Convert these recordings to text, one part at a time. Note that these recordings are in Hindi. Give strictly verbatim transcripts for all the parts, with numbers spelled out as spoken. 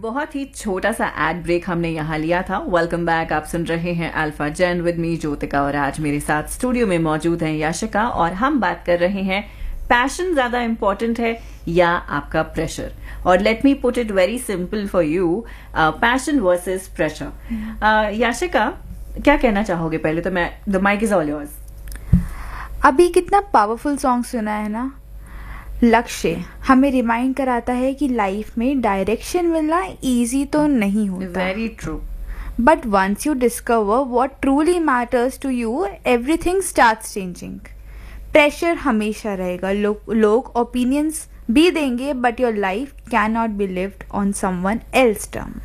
बहुत ही छोटा सा एड ब्रेक हमने यहाँ लिया था। वेलकम बैक, आप सुन रहे हैं alpha gen with me Jyotika, और आज मेरे साथ स्टूडियो में मौजूद हैं याशिका, और हम बात कर रहे हैं पैशन ज्यादा इंपॉर्टेंट है या आपका प्रेशर। और let me put it very simple for you, passion versus pressure. Yashika, क्या कहना चाहोगे? पहले तो मैं, the mic is all yours. अभी कितना पावरफुल सॉन्ग सुना है ना। लक्ष्य हमें रिमाइंड कराता है कि लाइफ में डायरेक्शन मिलना इजी तो नहीं होता। Very true. But once you discover what truly matters to you, everything starts changing. Pressure हमेशा रहेगा, लो, लोग ओपिनियंस भी देंगे, but your life can not be lived on someone else term.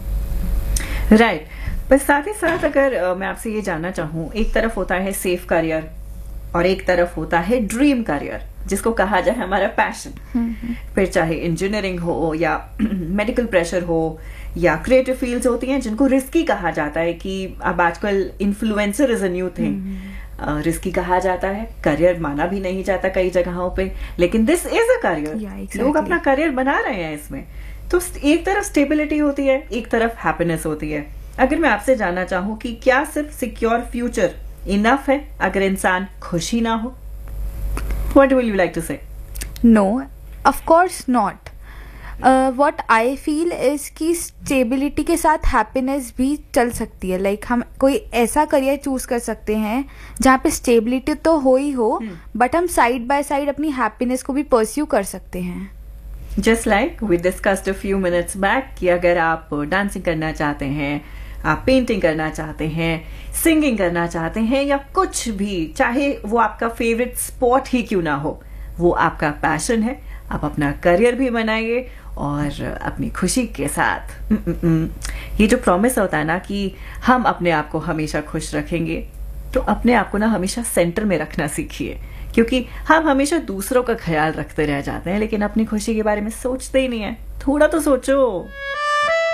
Right. पर साथ ही साथ अगर uh, मैं आपसे ये जानना चाहूँ, एक तरफ होता है सेफ करियर और एक तरफ होता है ड्रीम करियर, जिसको कहा जाए हमारा पैशन। फिर चाहे इंजीनियरिंग हो या मेडिकल प्रेशर हो या क्रिएटिव फील्ड्स होती हैं जिनको रिस्की कहा जाता है, कि अब आजकल influencer is a new thing. Risky कहा जाता है, करियर माना भी नहीं जाता कई जगहों पे, लेकिन दिस इज अ करियर। लोग अपना करियर बना रहे हैं इसमें। तो एक तरफ स्टेबिलिटी होती है, एक तरफ हैप्पीनेस होती है। अगर मैं आपसे जानना चाहूँ कि क्या सिर्फ सिक्योर फ्यूचर इनफ है अगर इंसान खुश ही ना हो? What will you like to say? No, of course not. Uh, what I feel is कि स्टेबिलिटी के साथ हैप्पीनेस भी चल सकती है। लाइक like, हम कोई ऐसा करियर चूज कर सकते हैं जहाँ पे स्टेबिलिटी तो हो ही हो, बट hmm. हम साइड बाय साइड अपनी हैप्पीनेस को भी परस्यू कर सकते हैं। Just like we discussed a few minutes back कि अगर आप डांसिंग करना चाहते हैं, आप पेंटिंग करना चाहते हैं, सिंगिंग करना चाहते हैं, या कुछ भी, चाहे वो आपका फेवरेट स्पोर्ट ही क्यों ना हो, वो आपका पैशन है, आप अपना करियर भी बनाइए और अपनी खुशी के साथ। ये जो प्रॉमिस होता है ना कि हम अपने आप को हमेशा खुश रखेंगे, तो अपने आप को ना हमेशा सेंटर में रखना सीखिए, क्योंकि हम हमेशा दूसरों का ख्याल रखते रह जाते हैं लेकिन अपनी खुशी के बारे में सोचते ही नहीं है। थोड़ा तो सोचो।